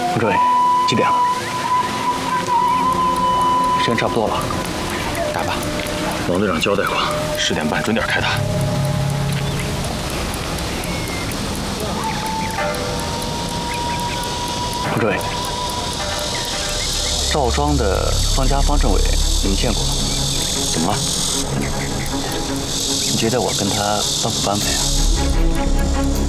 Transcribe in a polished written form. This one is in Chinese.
副主任，几点了？时间差不多了，打吧。 王队长交代过，10点半准点开打。 副主任，赵庄的方家方政委，你们见过？怎么了？你觉得我跟他般不般配啊？